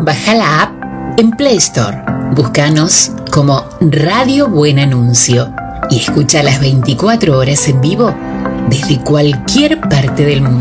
Baja la app en Play Store. Búscanos como Radio Buen Anuncio y escucha las 24 horas en vivo desde cualquier parte del mundo.